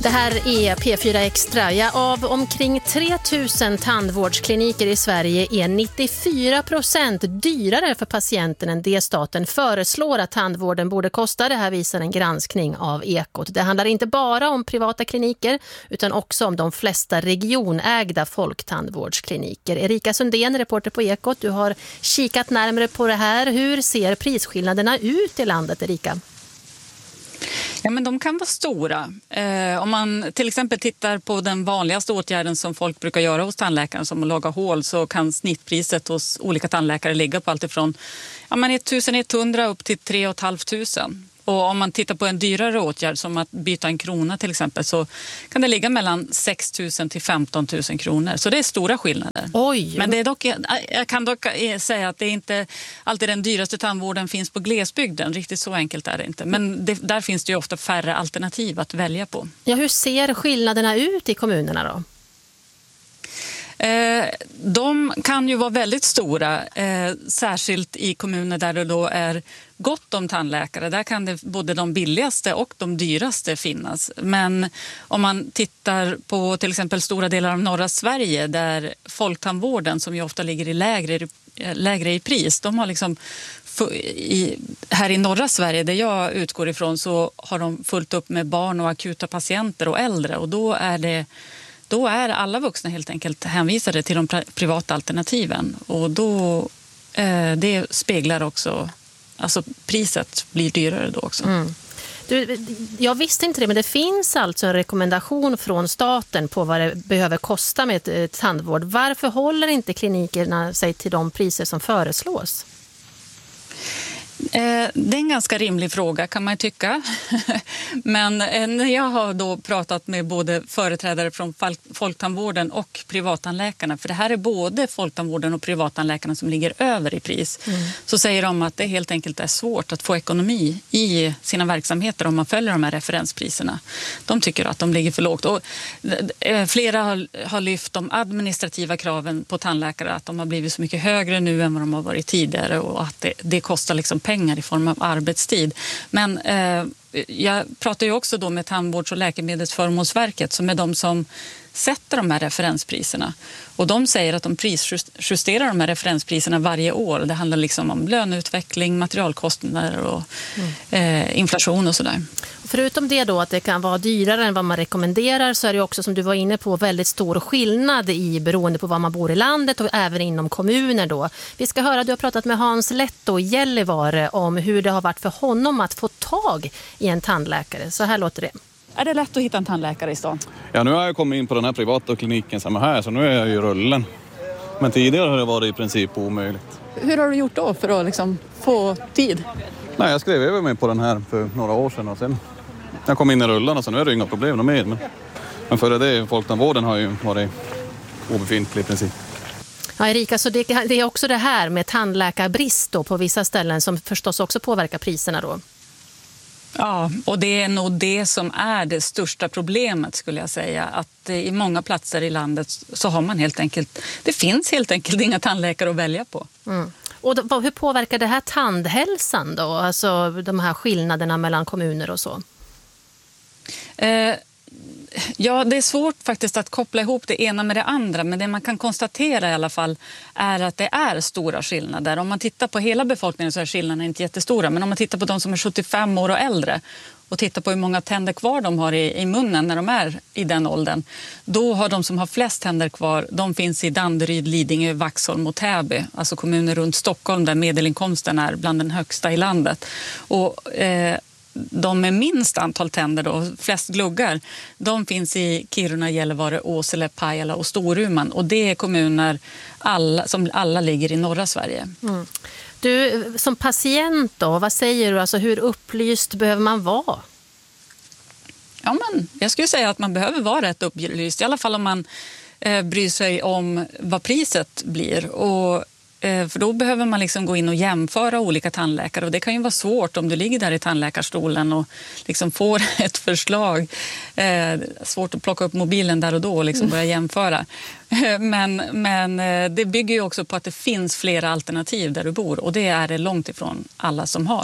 Det här är P4 Extra. Ja, av omkring 3 000 tandvårdskliniker i Sverige är 94% dyrare för patienten än det staten föreslår att tandvården borde kosta. Det här visar en granskning av Ekot. Det handlar inte bara om privata kliniker utan också om de flesta regionägda folktandvårdskliniker. Erika Sundén, reporter på Ekot, du har kikat närmare på det här. Hur ser prisskillnaderna ut i landet, Erika? Ja, men de kan vara stora. Om man till exempel tittar på den vanligaste åtgärden som folk brukar göra hos tandläkaren, som att laga hål, så kan snittpriset hos olika tandläkare ligga på allt ifrån 1100 upp till 3 500. Och om man tittar på en dyrare åtgärd som att byta en krona till exempel, så kan det ligga mellan 6 000 till 15 000 kronor. Så det är stora skillnader. Oj. Men det är dock, jag kan dock säga att det är inte alltid den dyraste tandvården finns på glesbygden. Riktigt så enkelt är det inte. Men där finns det ju ofta färre alternativ att välja på. Ja, hur ser skillnaderna ut i kommunerna då? De kan ju vara väldigt stora, särskilt i kommuner där det då är gott om tandläkare. Där kan det både de billigaste och de dyraste finnas. Men om man tittar på till exempel stora delar av norra Sverige, där folktandvården, som ju ofta ligger i lägre i pris, de har liksom här i norra Sverige, där jag utgår ifrån, så har de fullt upp med barn och akuta patienter och äldre, och då är alla vuxna helt enkelt hänvisade till de privata alternativen, och då det speglar också, alltså priset blir dyrare då också. Mm. Jag visste inte det, men det finns alltså en rekommendation från staten på vad det behöver kosta med tandvård. Varför håller inte klinikerna sig till de priser som föreslås? Det är en ganska rimlig fråga, kan man tycka. Men när jag har då pratat med både företrädare från folktandvården och privattandläkarna, för det här är både folktandvården och privattandläkarna som ligger över i pris, så säger de att det helt enkelt är svårt att få ekonomi i sina verksamheter om man följer de här referenspriserna. De tycker att de ligger för lågt. Och flera har lyft de administrativa kraven på tandläkare, att de har blivit så mycket högre nu än vad de har varit tidigare, och att det kostar liksom pengar i form av arbetstid. Men jag pratar ju också då med Tandvårds- och läkemedelsförmånsverket, som är de som sätter de här referenspriserna. Och de säger att de prisjusterar de här referenspriserna varje år. Det handlar liksom om löneutveckling, materialkostnader och inflation och sådär. Förutom det då, att det kan vara dyrare än vad man rekommenderar, så är det också, som du var inne på, väldigt stor skillnad beroende på var man bor i landet och även inom kommuner då. Vi ska höra, du har pratat med Hans Letto i Gällivare om hur det har varit för honom att få tag i en tandläkare. Så här låter det. Är det lätt att hitta en tandläkare i stan? Ja, nu har jag kommit in på den här privata kliniken som är här, så nu är jag ju rullen. Men tidigare har det varit i princip omöjligt. Hur har du gjort då för att liksom få tid? Nej, jag skrev över mig på den här för några år sedan, och sen jag kom in i rullarna, så nu är det inga problem med. Men före det, folktandvården har ju varit obefintlig i princip. Ja, Erika, så det är också det här med tandläkarbrist då på vissa ställen som förstås också påverkar priserna då? Ja, och det är nog det som är det största problemet, skulle jag säga. Att i många platser i landet så har man det finns helt enkelt inga tandläkare att välja på. Mm. Och hur påverkar det här tandhälsan då? Alltså de här skillnaderna mellan kommuner och så? Ja, det är svårt faktiskt att koppla ihop det ena med det andra, men det man kan konstatera i alla fall är att det är stora skillnader. Om man tittar på hela befolkningen så är skillnaderna inte jättestora, men om man tittar på de som är 75 år och äldre och tittar på hur många tänder kvar de har i munnen när de är i den åldern, då har de som har flest tänder kvar, de finns i Danderyd, Lidingö, Vaxholm och Täby, alltså kommuner runt Stockholm där medelinkomsten är bland den högsta i landet. Och de med minst antal tänder då, flest gluggar, de finns i Kiruna, Gällivare, Åsele, Pajala och Storuman, och det är kommuner som alla ligger i norra Sverige. Mm. Du, som patient då, vad säger du? Alltså, hur upplyst behöver man vara? Ja, men jag skulle säga att man behöver vara rätt upplyst, i alla fall om man bryr sig om vad priset blir. Och för då behöver man liksom gå in och jämföra olika tandläkare, och det kan ju vara svårt om du ligger där i tandläkarstolen och liksom får ett förslag. Svårt att plocka upp mobilen där och då och liksom börja jämföra. Men det bygger ju också på att det finns flera alternativ där du bor, och det är det långt ifrån alla som har.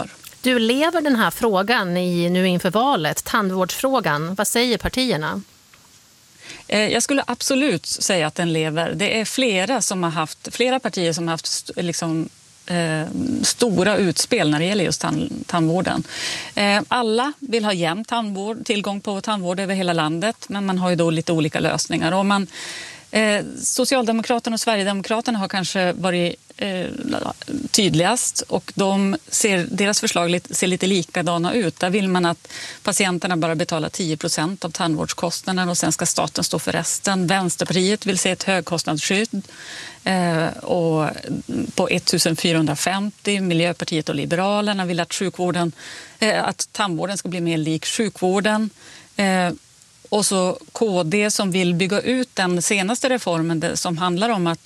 Du lever den här frågan nu inför valet, tandvårdsfrågan. Vad säger partierna? Jag skulle absolut säga att den lever. Det är flera partier som har haft liksom, stora utspel när det gäller just tandvården. Alla vill ha jämn tillgång på tandvård över hela landet, men man har ju då lite olika lösningar. Och Socialdemokraterna och Sverigedemokraterna har kanske varit tydligast, och deras förslag ser lite likadana ut. Där vill man att patienterna bara betalar 10% av tandvårdskostnaden och sen ska staten stå för resten. Vänsterpartiet vill se ett högkostnadsskydd och på 1450. Miljöpartiet och Liberalerna vill att tandvården ska bli mer lik sjukvården. Och så KD som vill bygga ut den senaste reformen som handlar om att